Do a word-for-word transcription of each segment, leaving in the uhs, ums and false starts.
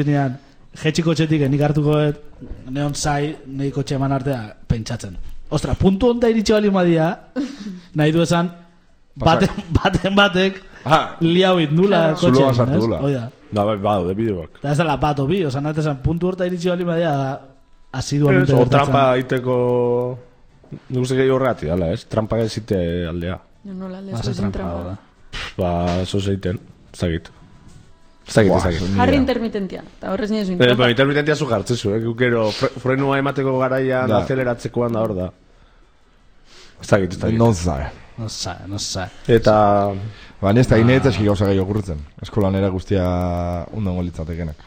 jetxiko txetik nik hartuko neon zai, nahi kotxe eman artea pentsatzen. Ostra, puntu honta iritsi bali madia, nahi du esan, baten, baten batek, liau indula kotxe. Zulo basartu dula. Oida. Da, bai, bado, de bideoak. Da ez dela bat obi, osan nahi esan, puntu horta iritsi bali madia, asiduamente gertatzen. O trampa iteko, nik uste gehi horregati dala, ez? Trampa gezite aldea. Nola, lezo ezin trampa. Ba, eso zeiten, ez dakit. Ez dakit, ez dakit. Jarri intermitentia, eta horrez nire zuin. Ba, intermitentia zu jartzen zu, eh? Gukero, frenua emateko garaian, aceleratzekoan da hor da. Ez dakit, ez dakit. Non zae. No zae, no zae. Eta... Ba, nesta inet eski gauza gehiago kurritzen. Eskolan era guztia undango litzatekenak.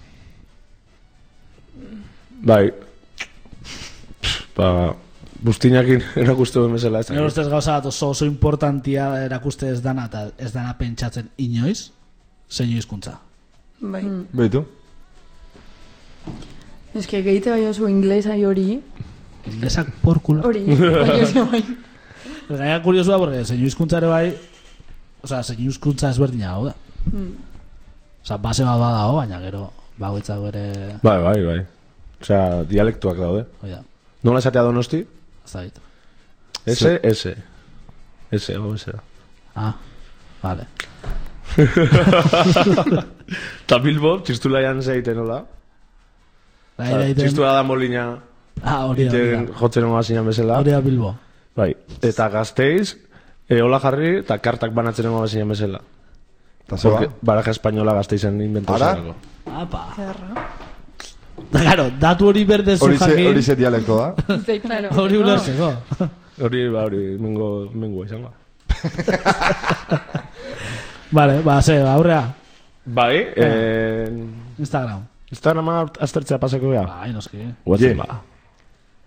Bai. Ba... Bustinakin erakuste duen bezala ez. Nero ustez gauza bat oso oso importantia erakuste ez dana eta ez dana pentsatzen inoiz, zein hizkuntza. Bai. Beitu? Ez que gehite bai oso inglesai hori. Inglesak porkula. Hori, bai oso bai. Gaia kuriosua, porque zein hizkuntza ere bai, oza, zein hizkuntza ezberdina hau da. Oza, base bat badago, baina gero, bagoitzak ere... Bai, bai, bai. Oza, dialektuak daude. Oida. Nola esatea Donosti? Zait. S, S. S, o S da. Ah, vale. Ta Bilbo, txistula jan zeiten, nola? Txistula da molina. Ah, hori da. Jotzen honga zinan bezala. Hori da Bilbo. Bai, eta Gasteiz, hola jarri, eta kartak banatzen honga zinan bezala. Eta zeba? Baraja espainola Gasteizen inventozarako. Apa. Claro, datu hori berdezu jakin. Hori ze dialekto da? Hori ulerzeko. Hori, ba, hori, mengo, mengo izango. Vale, ba, ze, aurrea. Bai, eh... Instagram. Instagrama aztertzea pasako bea. Bai, noski. Guatzen ba.